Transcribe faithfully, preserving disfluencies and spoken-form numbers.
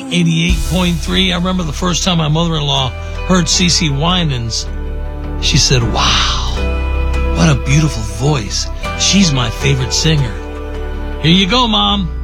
eighty-eight point three. I remember the first time my mother-in-law heard CeCe Winans. She said, wow, what a beautiful voice. She's my favorite singer. Here you go, Mom.